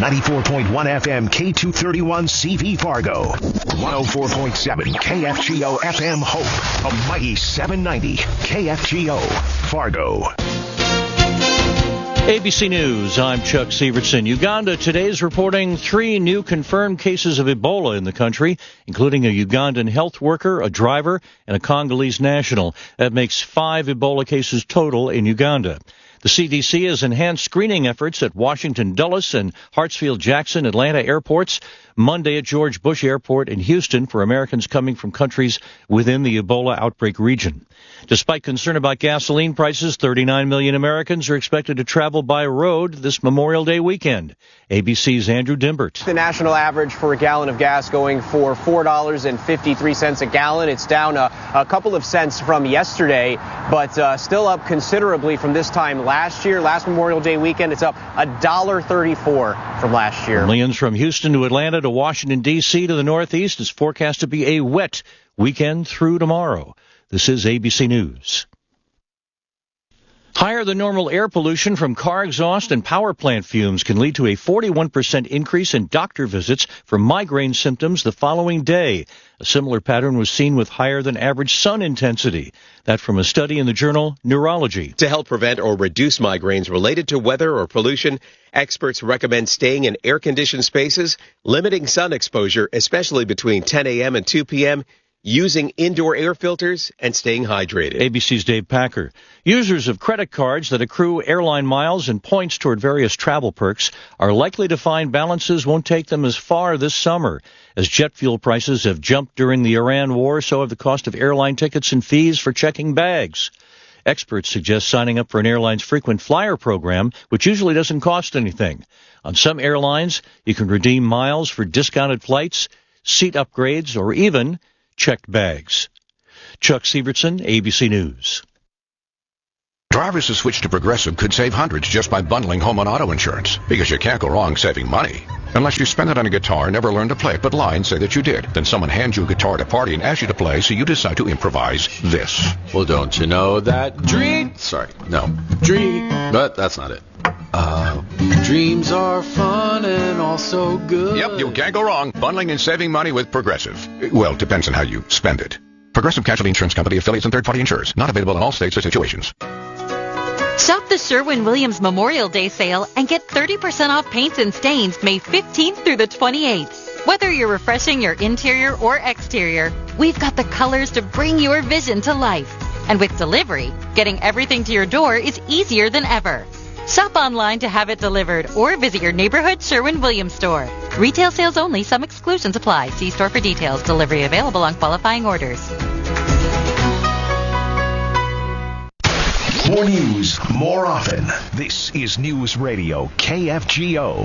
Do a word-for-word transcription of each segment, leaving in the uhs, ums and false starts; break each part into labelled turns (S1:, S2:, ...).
S1: ninety-four point one F M K two thirty-one C V Fargo, one oh four point seven K F G O F M Hope, a mighty seven ninety K F G O Fargo.
S2: A B C News, I'm Chuck Severson. Uganda today is reporting three new confirmed cases of Ebola in the country, including a Ugandan health worker, a driver, and a Congolese national. That makes five Ebola cases total in Uganda. The C D C has enhanced screening efforts at Washington Dulles and Hartsfield-Jackson Atlanta airports, Monday at George Bush Airport in Houston for Americans coming from countries within the Ebola outbreak region. Despite concern about gasoline prices, thirty-nine million Americans are expected to travel by road this Memorial Day weekend. A B C's Andrew Dimbert.
S3: The national average for a gallon of gas going for four dollars and fifty-three cents a gallon. It's down a, a couple of cents from yesterday, but uh, still up considerably from this time last year. Last Memorial Day weekend, it's up one dollar thirty-four from last year.
S2: Millions from Houston to Atlanta to Washington, D C to the Northeast is forecast to be a wet weekend through tomorrow. This is A B C News. Higher than normal air pollution from car exhaust and power plant fumes can lead to a forty-one percent increase in doctor visits for migraine symptoms the following day. A similar pattern was seen with higher than average sun intensity. That from a study in the journal Neurology.
S4: To help prevent or reduce migraines related to weather or pollution, experts recommend staying in air-conditioned spaces, limiting sun exposure, especially between ten a.m. and two p.m., using indoor air filters, and staying hydrated.
S2: A B C's Dave Packer. Users of credit cards that accrue airline miles and points toward various travel perks are likely to find balances won't take them as far this summer. As jet fuel prices have jumped during the Iran war, so have the cost of airline tickets and fees for checking bags. Experts suggest signing up for an airline's frequent flyer program, which usually doesn't cost anything. On some airlines, you can redeem miles for discounted flights, seat upgrades, or even checked bags. Chuck Severson, A B C News.
S5: Drivers who switch to Progressive could save hundreds just by bundling home and auto insurance, because you can't go wrong saving money. Unless you spend it on a guitar and never learn to play it, but lie and say that you did. Then someone hands you a guitar at a party and asks you to play, so you decide to improvise this.
S6: Well, don't you know that dream... Sorry, no. Dream... But that's not it. Uh, dreams are fun and also good.
S5: Yep, you can't go wrong. Bundling and saving money with Progressive. Well, depends on how you spend it. Progressive Casualty Insurance Company, affiliates, and third-party insurers. Not available in all states or situations.
S7: Shop the Sherwin-Williams Memorial Day sale and get thirty percent off paints and stains May fifteenth through the twenty-eighth. Whether you're refreshing your interior or exterior, we've got the colors to bring your vision to life. And with delivery, getting everything to your door is easier than ever. Shop online to have it delivered or visit your neighborhood Sherwin-Williams store. Retail sales only. Some exclusions apply. See store for details. Delivery available on qualifying orders.
S1: More news, more often. This is News Radio K F G O.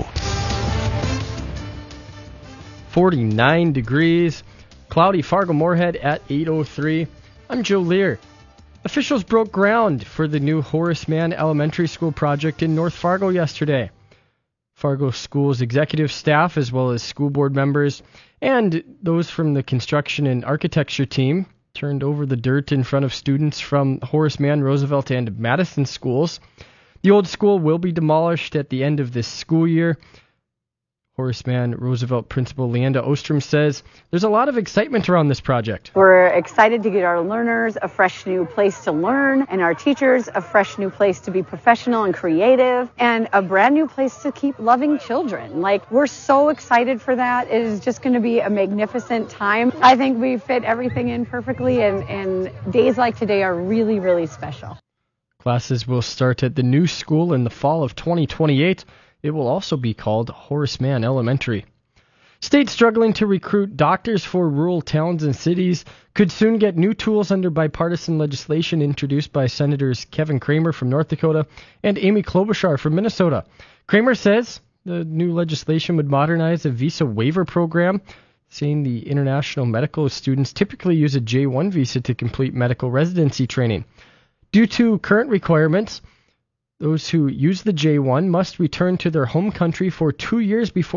S8: forty-nine degrees. Cloudy Fargo-Moorhead at eight oh three. I'm Joe Lear. Officials broke ground for the new Horace Mann Elementary School project in North Fargo yesterday. Fargo School's executive staff, as well as school board members and those from the construction and architecture team, turned over the dirt in front of students from Horace Mann, Roosevelt, and Madison schools. The old school will be demolished at the end of this school year. Horace Mann Roosevelt Principal Leanda Ostrom says there's a lot of excitement around this project.
S9: We're excited to get our learners a fresh new place to learn, and our teachers a fresh new place to be professional and creative, and a brand new place to keep loving children. Like, we're so excited for that. It is just going to be a magnificent time. I think we fit everything in perfectly, and, and days like today are really, really special.
S8: Classes will start at the new school in the fall of twenty twenty-eight. It will also be called Horace Mann Elementary. States struggling to recruit doctors for rural towns and cities could soon get new tools under bipartisan legislation introduced by Senators Kevin Cramer from North Dakota and Amy Klobuchar from Minnesota. Cramer says the new legislation would modernize a visa waiver program, saying the international medical students typically use a J one visa to complete medical residency training. Due to current requirements, those who use the J one must return to their home country for two years before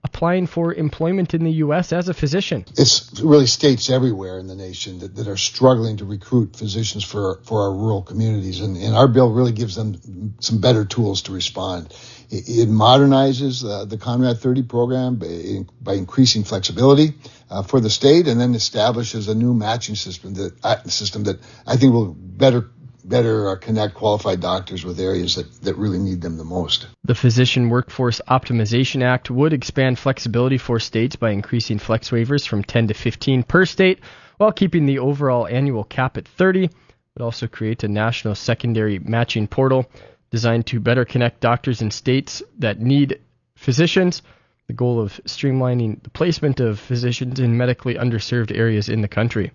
S8: applying for employment in the U S as a physician.
S10: It's really states everywhere in the nation that, that are struggling to recruit physicians for, for our rural communities, and, and our bill really gives them some better tools to respond. It, it modernizes uh, the Conrad thirty program by, by increasing flexibility uh, for the state, and then establishes a new matching system that uh, system that I think will better better uh, connect qualified doctors with areas that, that really need them the most.
S8: The Physician Workforce Optimization Act would expand flexibility for states by increasing flex waivers from ten to fifteen per state, while keeping the overall annual cap at thirty. It would also create a national secondary matching portal designed to better connect doctors in states that need physicians. The goal of streamlining the placement of physicians in medically underserved areas in the country.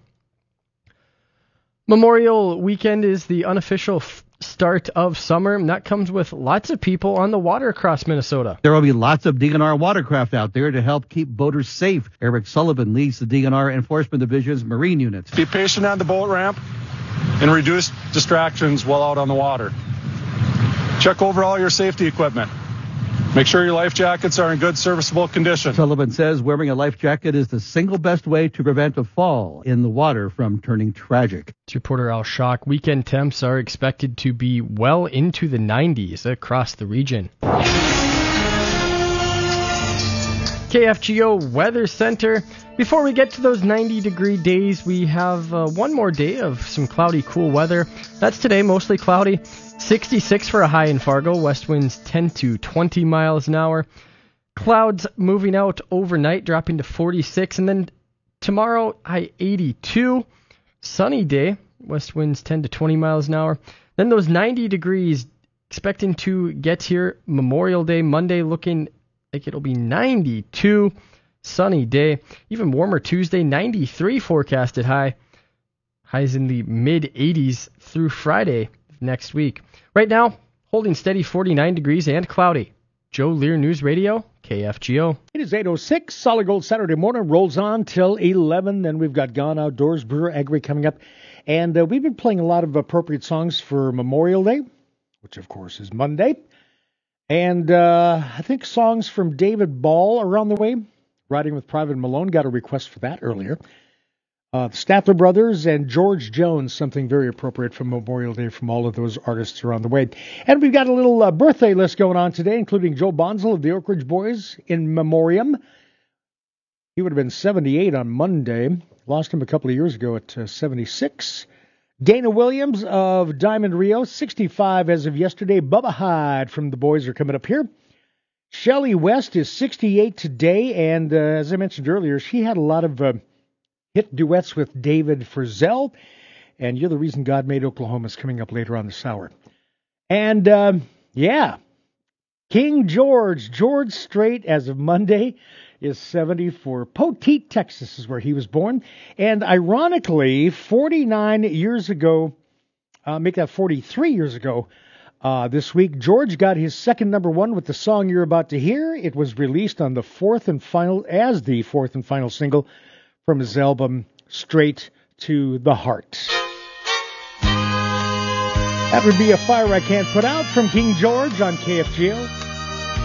S8: Memorial Weekend is the unofficial f- start of summer, and that comes with lots of people on the water across Minnesota.
S11: There will be lots of D N R watercraft out there to help keep boaters safe. Eric Sullivan leads the D N R Enforcement Division's Marine units.
S12: Be patient on the boat ramp and reduce distractions while out on the water. Check over all your safety equipment. Make sure your life jackets are in good serviceable condition.
S11: Sullivan says wearing a life jacket is the single best way to prevent a fall in the water from turning tragic.
S8: It's reporter Al Shock. Weekend temps are expected to be well into the nineties across the region. K F G O Weather Center. Before we get to those ninety degree days, we have uh, one more day of some cloudy, cool weather. That's today, mostly cloudy. sixty-six for a high in Fargo. West winds ten to twenty miles an hour. Clouds moving out overnight, dropping to forty-six. And then tomorrow, high eighty-two. Sunny day. West winds ten to twenty miles an hour. Then those ninety degrees, expecting to get here Memorial Day, Monday, looking like it'll be ninety-two. Sunny day. Even warmer Tuesday, ninety-three forecasted high. Highs in the mid eighties through Friday next week. Right now, holding steady forty-nine degrees and cloudy. Joe Lear News Radio, K F G O.
S13: It is eight oh six. Solid Gold Saturday morning rolls on till eleven. Then we've got Gone Outdoors, Brewer Agri coming up. And uh, we've been playing a lot of appropriate songs for Memorial Day, which of course is Monday. And uh, I think songs from David Ball are on the way. Riding with Private Malone, got a request for that earlier. Uh, the Statler Brothers and George Jones, something very appropriate for Memorial Day from all of those artists are on the way. And we've got a little uh, birthday list going on today, including Joe Bonzel of the Oak Ridge Boys in memoriam. He would have been seventy-eight on Monday. Lost him a couple of years ago at uh, seventy-six. Dana Williams of Diamond Rio, sixty-five as of yesterday. Bubba Hyde from the Boys are coming up here. Shelley West is sixty-eight today, and uh, as I mentioned earlier, she had a lot of uh, hit duets with David Frizzell, and You're the Reason God Made Oklahoma is coming up later on this hour. And, uh, yeah, King George, George Strait, as of Monday, is seventy-four. Poteet, Texas is where he was born. And ironically, forty-nine years ago, uh, make that forty-three years ago, Uh, this week, George got his second number one with the song you're about to hear. It was released on the fourth and final, as the fourth and final single from his album, Straight to the Heart. That would be A Fire I Can't Put Out from King George on K F G O.